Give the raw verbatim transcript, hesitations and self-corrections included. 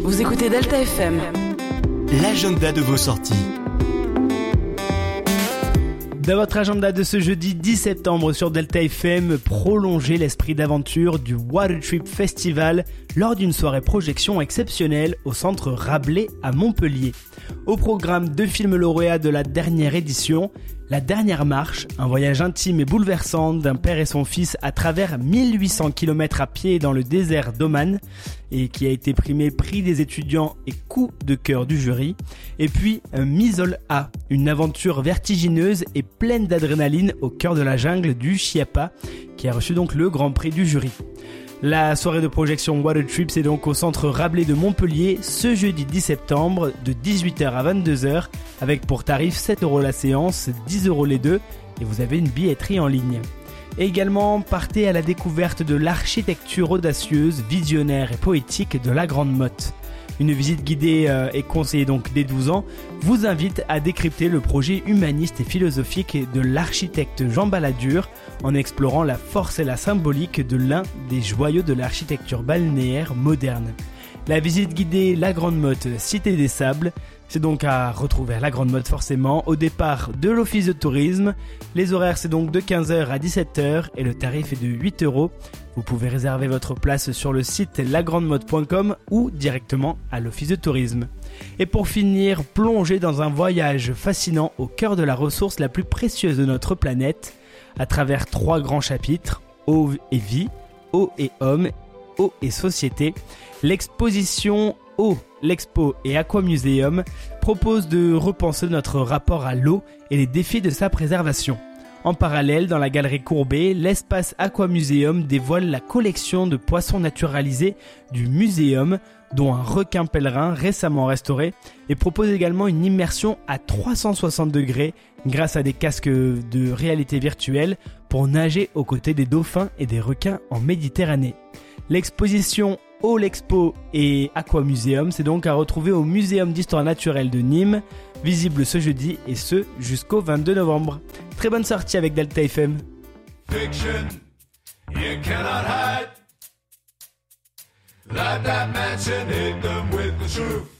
Vous écoutez Delta F M. L'agenda de vos sorties. Dans votre agenda de ce jeudi dix septembre sur Delta F M, prolongez l'esprit d'aventure du Water Trip Festival lors d'une soirée projection exceptionnelle au centre Rabelais à Montpellier. Au programme, deux films lauréats de la dernière édition, La Dernière Marche, un voyage intime et bouleversant d'un père et son fils à travers mille huit cents kilomètres à pied dans le désert d'Oman et qui a été primé prix des étudiants et coup de cœur du jury. Et puis Misol A, une aventure vertigineuse et pleine d'adrénaline au cœur de la jungle du Chiapa qui a reçu donc le grand prix du jury. La soirée de projection Water Trip, c'est donc au centre Rabelais de Montpellier ce jeudi dix septembre de dix-huit heures à vingt-deux heures avec pour tarif sept euros la séance, dix euros les deux et vous avez une billetterie en ligne. Et également, partez à la découverte de l'architecture audacieuse, visionnaire et poétique de la Grande Motte. Une visite guidée euh, et conseillée donc dès douze ans vous invite à décrypter le projet humaniste et philosophique de l'architecte Jean Balladur en explorant la force et la symbolique de l'un des joyaux de l'architecture balnéaire moderne. La visite guidée La Grande Motte, Cité des Sables, c'est donc à retrouver à La Grande Motte forcément au départ de l'office de tourisme. Les horaires c'est donc de quinze heures à dix-sept heures et le tarif est de huit euros. Vous pouvez réserver votre place sur le site la grande motte point com ou directement à l'office de tourisme. Et pour finir, plongez dans un voyage fascinant au cœur de la ressource la plus précieuse de notre planète à travers trois grands chapitres, eau et vie, eau et homme, eau et société. L'exposition Eau, l'Expo et Aquamuseum propose de repenser notre rapport à l'eau et les défis de sa préservation. En parallèle, dans la galerie Courbet, l'espace Aquamuseum dévoile la collection de poissons naturalisés du muséum, dont un requin pèlerin récemment restauré, et propose également une immersion à trois cent soixante degrés grâce à des casques de réalité virtuelle pour nager aux côtés des dauphins et des requins en Méditerranée. L'exposition Eau, l'Expo et Aquamuseum, c'est donc à retrouver au Muséum d'Histoire Naturelle de Nîmes, visible ce jeudi et ce jusqu'au vingt-deux novembre. Très bonne sortie avec Delta F M. Fiction, you cannot hide. Light that match and hit them with the truth.